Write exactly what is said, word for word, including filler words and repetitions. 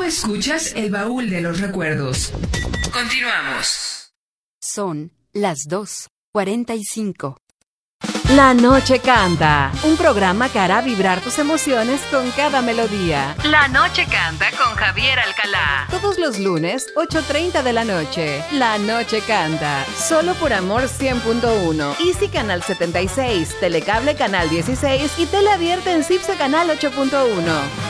escuchas El Baúl de los Recuerdos. Continuamos. Son las dos cuarenta y cinco. La Noche Canta, un programa que hará vibrar tus emociones con cada melodía. La Noche Canta con Javier Alcalá. Todos los lunes, ocho treinta de la noche. La Noche Canta, solo por Amor cien punto uno. Easy Canal setenta y seis, Telecable Canal dieciséis y Tele Abierta en Cipse Canal ocho punto uno.